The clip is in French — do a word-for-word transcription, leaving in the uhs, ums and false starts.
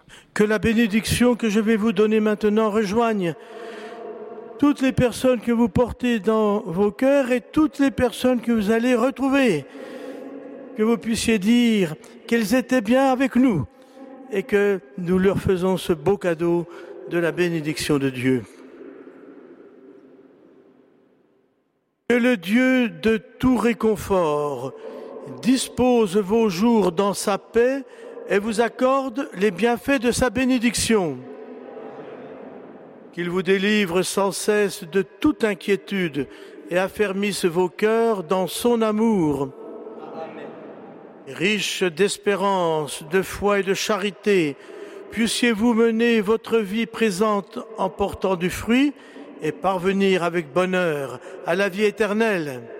Que la bénédiction que je vais vous donner maintenant rejoigne toutes les personnes que vous portez dans vos cœurs et toutes les personnes que vous allez retrouver. Que vous puissiez dire qu'elles étaient bien avec nous et que nous leur faisons ce beau cadeau de la bénédiction de Dieu. Que le Dieu de tout réconfort dispose vos jours dans sa paix et vous accorde les bienfaits de sa bénédiction. Qu'il vous délivre sans cesse de toute inquiétude et affermisse vos cœurs dans son amour. Amen. Riche d'espérance, de foi et de charité, puissiez-vous mener votre vie présente en portant du fruit et parvenir avec bonheur à la vie éternelle.